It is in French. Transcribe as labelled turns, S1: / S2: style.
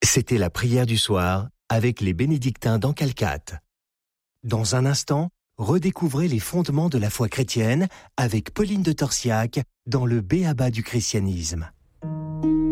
S1: C'était la prière du soir avec les bénédictins d'Ancalcat. Dans un instant, redécouvrez les fondements de la foi chrétienne avec Pauline de Torsiac dans le B.A.B.A. du christianisme.